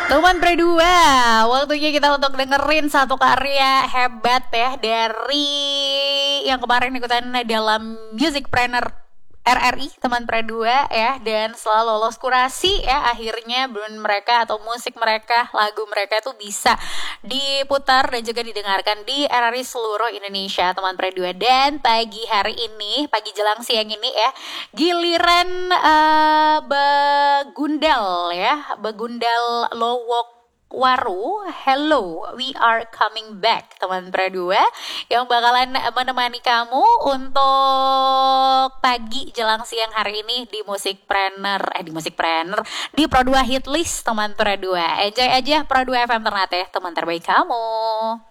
Teman Pre2, waktunya kita untuk dengerin satu karya hebat ya dari yang kemarin ikutan dalam Musicpreneur RRI, teman Pre2 ya, dan setelah lolos kurasi ya, akhirnya band mereka atau musik mereka, lagu mereka itu bisa diputar dan juga didengarkan di RRI seluruh Indonesia, teman Pre2. Dan pagi hari ini, pagi jelang siang ini ya, giliran Begundal ya, Begundal Lowok Waru, hello, we are coming back, teman Pre2, yang bakalan menemani kamu untuk pagi jelang siang hari ini di di Pro2 Hitlist, teman Pre2. Enjoy aja Pro2 FM Ternate, teman terbaik kamu.